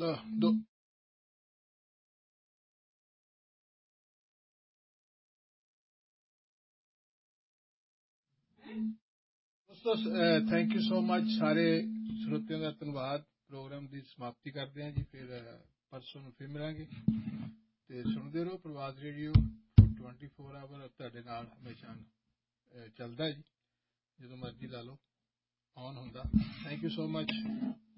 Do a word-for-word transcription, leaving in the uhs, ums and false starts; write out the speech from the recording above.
ਦੋ ਦੋਸਤੋ thank you so much. ਸਾਰੇ ਸਰੋਤਿਆਂ ਦਾ ਧੰਨਵਾਦ। ਪ੍ਰੋਗਰਾਮ ਦੀ ਸਮਾਪਤੀ ਕਰਦੇ ਹਾਂ ਜੀ। ਫਿਰ ਪਰਸੋਂ ਨੂੰ ਫਿਰ ਮਿਲਾਂਗੇ ਅਤੇ ਸੁਣਦੇ ਰਹੋ ਪ੍ਰਵਾਸ ਰੇਡੀਓ ਟਵੈਂਟੀ ਫੋਰ ਆਵਰ ਤੁਹਾਡੇ ਨਾਲ ਹਮੇਸ਼ਾ ਚੱਲਦਾ ਜੀ, ਜਦੋਂ ਮਰਜ਼ੀ ਲਾ ਲਓ, ਔਨ ਹੁੰਦਾ। Thank you so much.